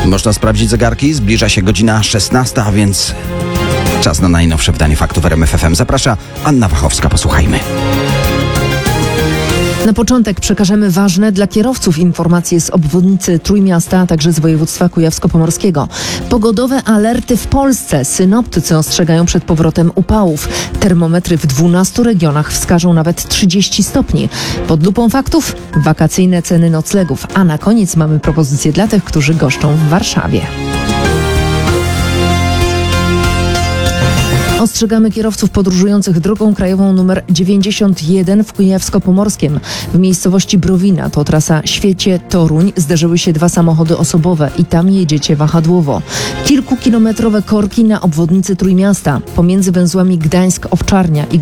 Można sprawdzić zegarki, zbliża się godzina 16, a więc czas na najnowsze wydanie faktów RMF FM. Zaprasza Anna Wachowska, posłuchajmy. Na początek przekażemy ważne dla kierowców informacje z obwodnicy Trójmiasta, a także z województwa kujawsko-pomorskiego. Pogodowe alerty w Polsce. Synoptycy ostrzegają przed powrotem upałów. Termometry w 12 regionach wskażą nawet 30 stopni. Pod lupą faktów wakacyjne ceny noclegów. A na koniec mamy propozycje dla tych, którzy goszczą w Warszawie. Ostrzegamy kierowców podróżujących drogą krajową nr 91 w Kujawsko-Pomorskiem. W miejscowości Browina, to trasa Świecie-Toruń, zderzyły się dwa samochody osobowe i tam jedziecie wahadłowo. Kilkukilometrowe korki na obwodnicy Trójmiasta pomiędzy węzłami Gdańsk-Owczarnia i